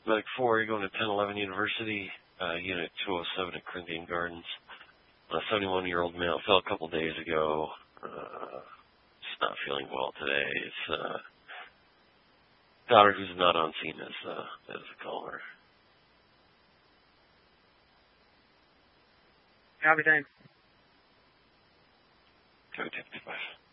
Medic 4, you're going to 1011 University, Unit 207 at Corinthian Gardens. A 71-year-old male fell a couple days ago. Just not feeling well today. His daughter, who's not on scene, is a caller. Copy, thanks. Copy, 5.